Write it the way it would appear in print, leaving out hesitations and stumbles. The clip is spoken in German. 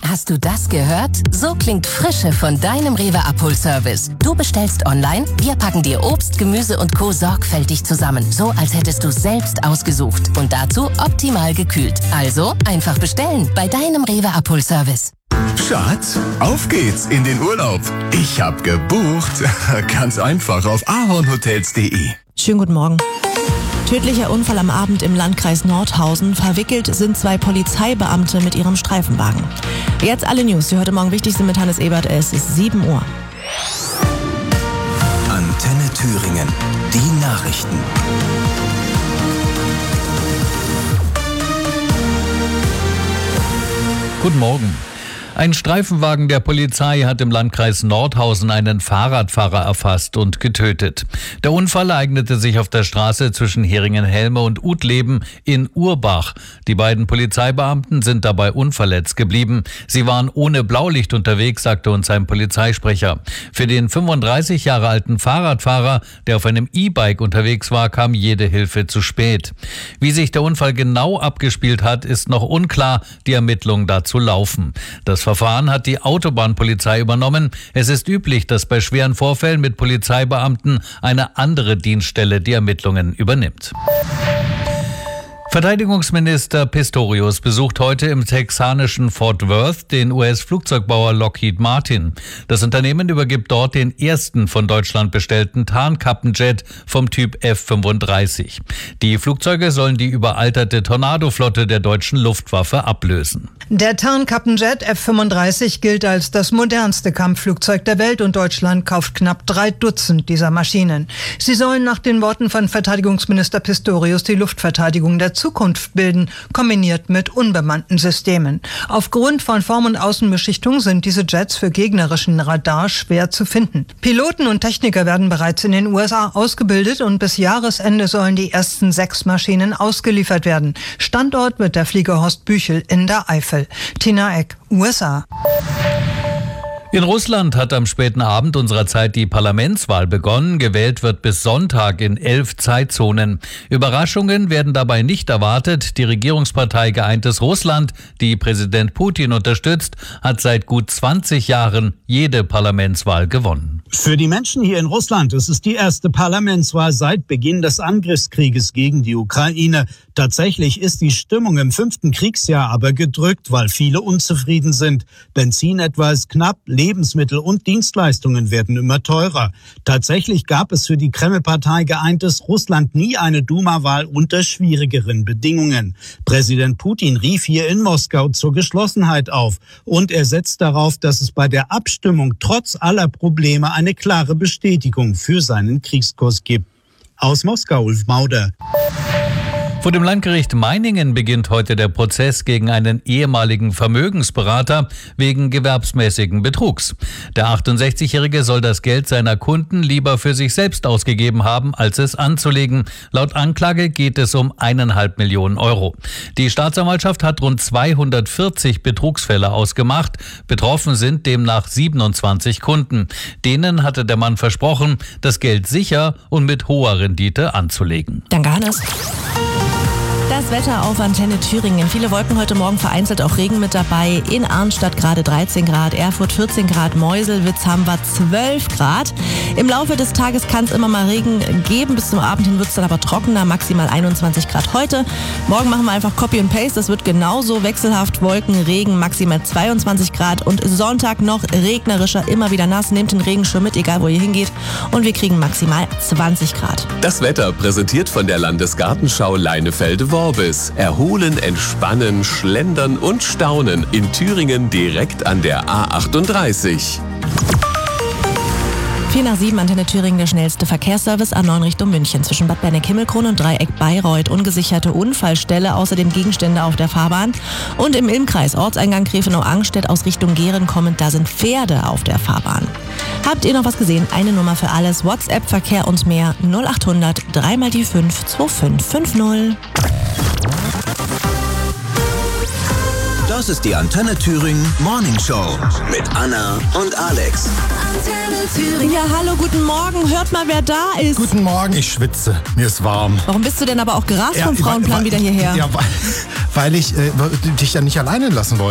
Hast du das gehört? So klingt Frische von deinem Rewe Abholservice. Du bestellst online, wir packen dir Obst, Gemüse und Co. sorgfältig zusammen. So, als hättest du es selbst ausgesucht. Und dazu optimal gekühlt. Also einfach bestellen bei deinem Rewe Abholservice. Schatz, auf geht's in den Urlaub. Ich hab gebucht. Ganz einfach auf ahornhotels.de. Schönen guten Morgen. Tödlicher Unfall am Abend im Landkreis Nordhausen. Verwickelt sind 2 Polizeibeamte mit ihrem Streifenwagen. Jetzt alle News, die heute Morgen wichtig sind mit Hannes Ebert. Es ist 7 Uhr. Antenne Thüringen. Die Nachrichten. Guten Morgen. Ein Streifenwagen der Polizei hat im Landkreis Nordhausen einen Fahrradfahrer erfasst und getötet. Der Unfall ereignete sich auf der Straße zwischen Heringen-Helme und Utleben in Urbach. Die beiden Polizeibeamten sind dabei unverletzt geblieben. Sie waren ohne Blaulicht unterwegs, sagte uns ein Polizeisprecher. Für den 35 Jahre alten Fahrradfahrer, der auf einem E-Bike unterwegs war, kam jede Hilfe zu spät. Wie sich der Unfall genau abgespielt hat, ist noch unklar. Die Ermittlungen dazu laufen. Das Verfahren hat die Autobahnpolizei übernommen. Es ist üblich, dass bei schweren Vorfällen mit Polizeibeamten eine andere Dienststelle die Ermittlungen übernimmt. Verteidigungsminister Pistorius besucht heute im texanischen Fort Worth den US-Flugzeugbauer Lockheed Martin. Das Unternehmen übergibt dort den ersten von Deutschland bestellten Tarnkappenjet vom Typ F-35. Die Flugzeuge sollen die überalterte Tornado-Flotte der deutschen Luftwaffe ablösen. Der Tarnkappenjet F-35 gilt als das modernste Kampfflugzeug der Welt und Deutschland kauft knapp 3 Dutzend dieser Maschinen. Sie sollen nach den Worten von Verteidigungsminister Pistorius die Luftverteidigung der Zukunft bilden, kombiniert mit unbemannten Systemen. Aufgrund von Form- und Außenbeschichtung sind diese Jets für gegnerischen Radar schwer zu finden. Piloten und Techniker werden bereits in den USA ausgebildet und bis Jahresende sollen die ersten 6 Maschinen ausgeliefert werden. Standort wird der Flieger Horst Büchel in der Eifel. Tina Eck, USA. In Russland hat am späten Abend unserer Zeit die Parlamentswahl begonnen. Gewählt wird bis Sonntag in 11 Zeitzonen. Überraschungen werden dabei nicht erwartet. Die Regierungspartei Geeintes Russland, die Präsident Putin unterstützt, hat seit gut 20 Jahren jede Parlamentswahl gewonnen. Für die Menschen hier in Russland ist es die erste Parlamentswahl seit Beginn des Angriffskrieges gegen die Ukraine. Tatsächlich ist die Stimmung im 5. Kriegsjahr aber gedrückt, weil viele unzufrieden sind. Benzin etwa ist knapp, Lebensmittel und Dienstleistungen werden immer teurer. Tatsächlich gab es für die Kreml-Partei Geeintes Russland nie eine Duma-Wahl unter schwierigeren Bedingungen. Präsident Putin rief hier in Moskau zur Geschlossenheit auf und er setzt darauf, dass es bei der Abstimmung trotz aller Probleme eine klare Bestätigung für seinen Kriegskurs gibt. Aus Moskau, Ulf Mauder. Vor dem Landgericht Meiningen beginnt heute der Prozess gegen einen ehemaligen Vermögensberater wegen gewerbsmäßigen Betrugs. Der 68-Jährige soll das Geld seiner Kunden lieber für sich selbst ausgegeben haben, als es anzulegen. Laut Anklage geht es um 1,5 Millionen Euro. Die Staatsanwaltschaft hat rund 240 Betrugsfälle ausgemacht. Betroffen sind demnach 27 Kunden. Denen hatte der Mann versprochen, das Geld sicher und mit hoher Rendite anzulegen. Danke, Hannes. Das Wetter auf Antenne Thüringen. Viele Wolken heute Morgen, vereinzelt auch Regen mit dabei. In Arnstadt gerade 13 Grad, Erfurt 14 Grad, Meuselwitz haben wir 12 Grad. Im Laufe des Tages kann es immer mal Regen geben. Bis zum Abend hin wird es dann aber trockener, maximal 21 Grad heute. Morgen machen wir einfach Copy and Paste. Das wird genauso wechselhaft. Wolken, Regen, maximal 22 Grad. Und Sonntag noch regnerischer, immer wieder nass. Nehmt den Regenschirm mit, egal wo ihr hingeht. Und wir kriegen maximal 20 Grad. Das Wetter präsentiert von der Landesgartenschau Leinefelde-Worbis. Erholen, entspannen, schlendern und staunen in Thüringen direkt an der A38. 4:07, Antenne Thüringen, der schnellste Verkehrsservice A9 Richtung München. Zwischen Bad Berneck-Himmelkron und Dreieck Bayreuth. Ungesicherte Unfallstelle, außerdem Gegenstände auf der Fahrbahn. Und im Ilmkreis, Ortseingang Grefenau-Angstedt aus Richtung Gehren kommend, da sind Pferde auf der Fahrbahn. Habt ihr noch was gesehen? Eine Nummer für alles. WhatsApp, Verkehr und mehr 0800 3 mal die 5 2550. Das ist die Antenne Thüringen Morning Show mit Anna und Alex. Antenne Thüringen. Ja, hallo, guten Morgen. Hört mal, wer da ist. Guten Morgen, ich schwitze. Mir ist warm. Warum bist du denn aber auch gerast vom Frauenplan wieder hierher? Ja, weil ich dich ja nicht alleine lassen wollte.